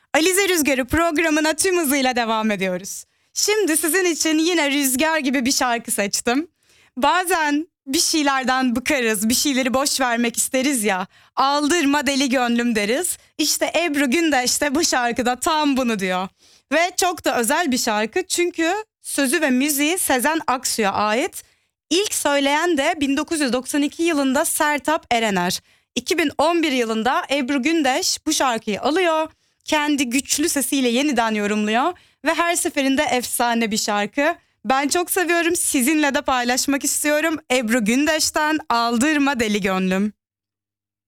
Alize Rüzgarı programına tüm hızıyla devam ediyoruz. Şimdi sizin için yine rüzgar gibi bir şarkı seçtim. Bazen bir şeylerden bıkarız, bir şeyleri boş vermek isteriz ya. Aldırma deli gönlüm deriz. İşte Ebru Gündeş de bu şarkıda tam bunu diyor. Ve çok da özel bir şarkı çünkü sözü ve müziği Sezen Aksu'ya ait. İlk söyleyen de 1992 yılında Sertab Erener. 2011 yılında Ebru Gündeş bu şarkıyı alıyor, kendi güçlü sesiyle yeniden yorumluyor ve her seferinde efsane bir şarkı. Ben çok seviyorum, sizinle de paylaşmak istiyorum. Ebru Gündeş'ten Aldırma Deli Gönlüm.